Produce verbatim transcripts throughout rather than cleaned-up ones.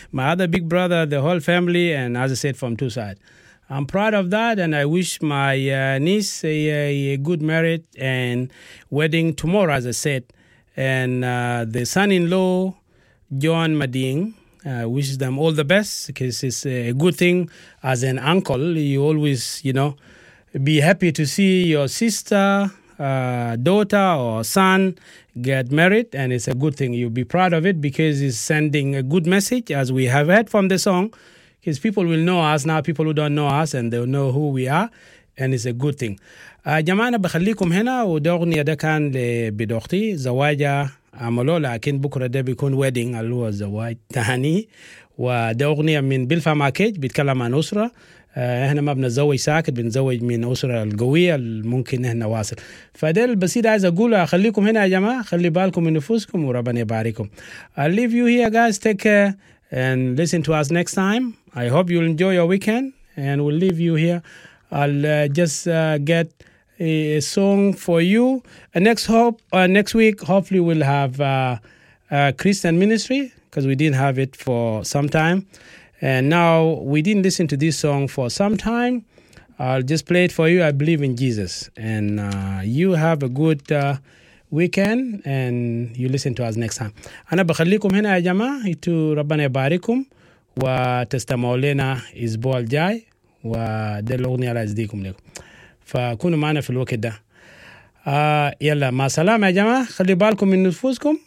my other big brother, the whole family, and as I said, from two sides. I'm proud of that, and I wish my uh, niece a, a good marriage and wedding tomorrow, as I said. And uh, the son-in-law, John Mading, uh, wishes them all the best, because it's a good thing as an uncle. You always, you know, be happy to see your sister, uh, daughter, or son get married, and it's a good thing. You'll be proud of it because it's sending a good message, as we have heard from the song. Because people will know us now, people who don't know us, and they'll know who we are, and it's a good thing. uh, جماعة بخليكم هنا، وده أغنية ده كان لبدوختي زواجها عملوه، لكن بكرة ده بيكون ويدنج اللي هو الزواج تاني. وده أغنية من بيلفا ماكيج بيتكلم عن أسرة. آه احنا ما بنتزوج ساكت، بنتزوج من أسرة القوية الممكن احنا واصل. فده البسيط عايز أقوله. خليكم هنا يا جماعة، خلي بالكم من نفوسكم وربنا يباركم. I'll leave you here guys, take care and listen to us next time. I hope you'll enjoy your weekend, and we'll leave you here. I'll uh, just uh, get a, a song for you. Uh, next hope, uh, next week, hopefully we'll have uh, uh, Christian ministry, because we didn't have it for some time. And now we didn't listen to this song for some time. I'll just play it for you. I believe in Jesus. And uh, you have a good uh, weekend, and you listen to us next time. أنا بخليكم هنا يا جماعة. إنتوا ربنا يبارككم وتستمعوا لنا الأسبوع الجاي، وده الأغنية اللي أزديكم لكم، فكونوا معنا في الوقت ده. آه يلا مع السلامة يا جماعة. خلي بالكم من نفوسكم،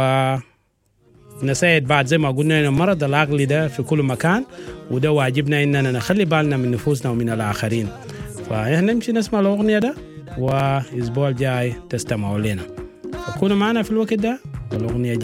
ونساعد بعد زي ما قلنا إن مرض العقل ده في كل مكان، وده واجبنا إننا نخلي بالنا من نفوسنا ومن الآخرين. فإحنا نمشي نسمع الأغنية ده، والأسبوع الجاي تستمعوا لنا، فكونوا معنا في الوقت ده، والأغنية